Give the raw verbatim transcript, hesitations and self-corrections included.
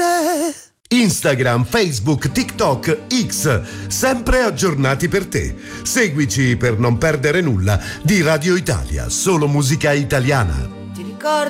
dire. Instagram, Facebook, TikTok, X, sempre aggiornati per te. Seguici per non perdere nulla di Radio Italia, solo musica italiana. Ti ricordi?